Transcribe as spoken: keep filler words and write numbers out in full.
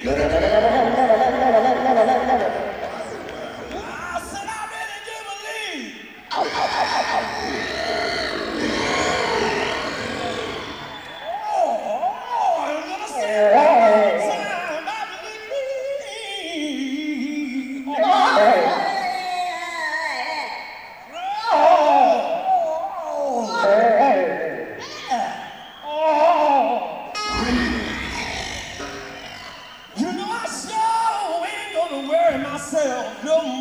I said I really do believe. Oh, oh, I'm gonna say it one more time. I believe. You know I sure ain't gonna worry myself no